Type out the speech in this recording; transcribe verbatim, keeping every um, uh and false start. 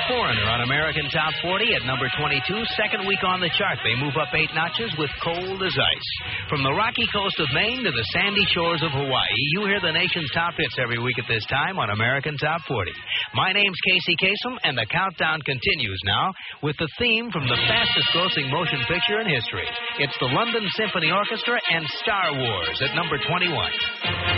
Foreigner on American Top forty at number twenty-two. Second week on the chart. They move up eight notches with Cold as Ice. From the rocky coast of Maine to the sandy shores of Hawaii, you hear the nation's top hits every week at this time on American Top forty. My name's Casey Kasem, and the countdown continues now with the theme from the fastest-grossing motion picture in history. It's the London Symphony Orchestra and Star Wars at number twenty-one.